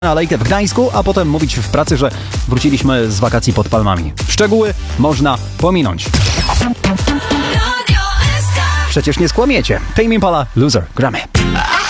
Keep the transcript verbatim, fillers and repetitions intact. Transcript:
alejkę w Gdańsku, a potem mówić w pracy, że wróciliśmy z wakacji pod palmami. Szczegóły można pominąć. Przecież nie skłamiecie. Tame Impala, Loser, gramy.